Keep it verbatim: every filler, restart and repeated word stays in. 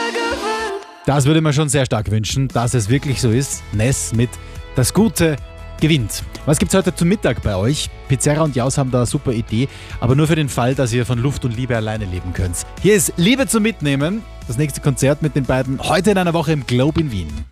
Das würde man schon sehr stark wünschen, dass es wirklich so ist. Ness mit Das Gute gewinnt. Was gibt's heute zum Mittag bei euch? Pizzeria und Jaus haben da eine super Idee, aber nur für den Fall, dass ihr von Luft und Liebe alleine leben könnt. Hier ist Liebe zum Mitnehmen, das nächste Konzert mit den beiden heute in einer Woche im Globe in Wien.